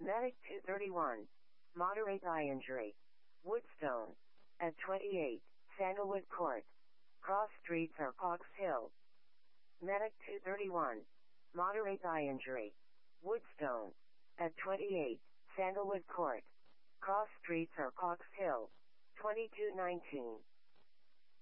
Medic 231. Moderate eye injury. Woodstone. At 28, Sandalwood Court. Cross Streets or Cox Hill. Medic 231. Moderate eye injury. Woodstone. At 28, Sandalwood Court. Cross Streets or Cox Hill. 2219.